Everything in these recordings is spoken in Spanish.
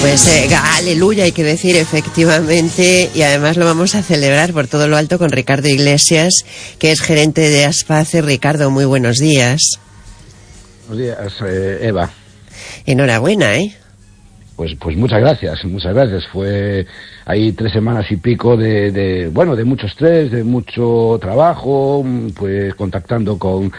Pues aleluya, hay que decir, efectivamente, y además lo vamos a celebrar por todo lo alto con Ricardo Iglesias, que es gerente de Aspace. Ricardo, muy buenos días. Buenos días, Eva. Enhorabuena, ¿eh? Pues muchas gracias. Fue ahí 3 semanas y pico de mucho estrés, de mucho trabajo, pues contactando con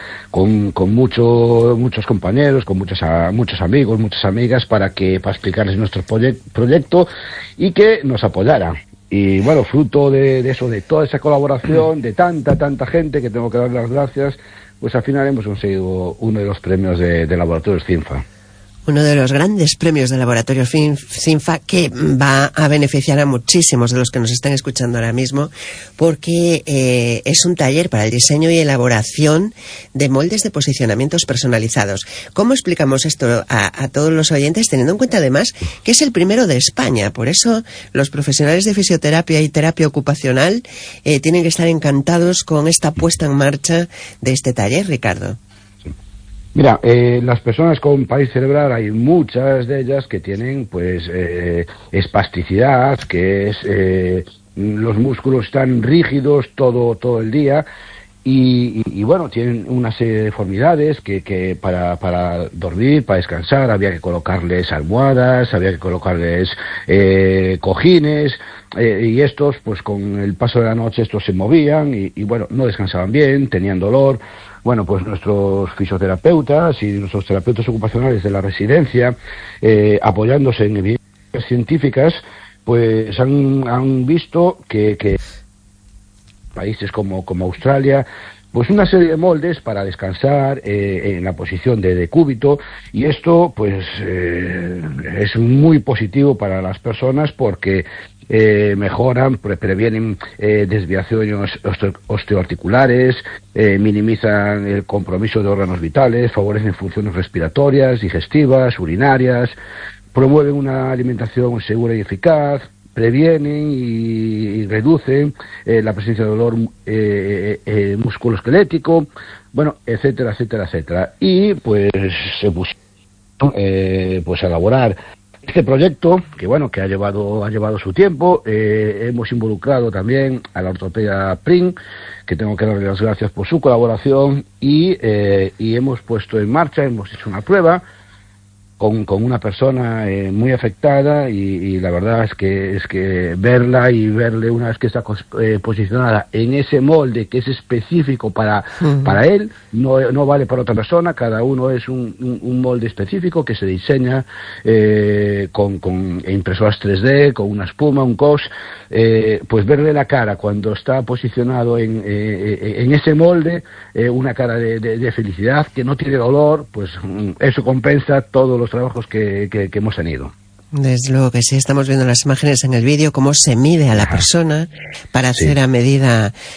muchos compañeros, con muchos amigos, muchas amigas para explicarles nuestro proyecto y que nos apoyaran. Y bueno, fruto de eso, de toda esa colaboración, de tanta gente que tengo que dar las gracias, pues al final hemos conseguido uno de los premios de Laboratorios CINFA. Uno de los grandes premios de Laboratorio CINFA, que va a beneficiar a muchísimos de los que nos están escuchando ahora mismo, porque es un taller para el diseño y elaboración de moldes de posicionamientos personalizados. ¿Cómo explicamos esto a todos los oyentes, teniendo en cuenta además que es el primero de España? Por eso los profesionales de fisioterapia y terapia ocupacional tienen que estar encantados con esta puesta en marcha de este taller, Ricardo. Mira, las personas con parálisis cerebral, hay muchas de ellas que tienen pues espasticidad, que es los músculos están rígidos todo el día y bueno, tienen una serie de deformidades que para dormir, para descansar, había que colocarles almohadas, había que colocarles cojines, y estos pues con el paso de la noche estos se movían y bueno, no descansaban bien, tenían dolor. Bueno, pues nuestros fisioterapeutas y nuestros terapeutas ocupacionales de la residencia, apoyándose en evidencias científicas, pues han visto que países como Australia, pues una serie de moldes para descansar en la posición de decúbito, y esto pues es muy positivo para las personas porque mejoran, previenen desviaciones osteoarticulares, minimizan el compromiso de órganos vitales, favorecen funciones respiratorias, digestivas, urinarias, promueven una alimentación segura y eficaz, previenen y reducen la presencia de dolor musculoesquelético, bueno, etcétera. Y pues se pusieron pues a elaborar este proyecto, que bueno, que ha llevado su tiempo. Hemos involucrado también a la ortopedia PRIN, que tengo que darle las gracias por su colaboración, y hemos puesto en marcha, hemos hecho una prueba con una persona muy afectada y la verdad es que verla y verle una vez que está posicionada en ese molde que es específico para él, no vale para otra persona, cada uno es un molde específico que se diseña con impresoras 3D, con una espuma, un COS, pues verle la cara cuando está posicionado en ese molde, una cara de felicidad, que no tiene dolor, pues eso compensa todos los trabajos que hemos tenido. Desde luego que sí, estamos viendo las imágenes en el vídeo, cómo se mide a la persona para hacer a medida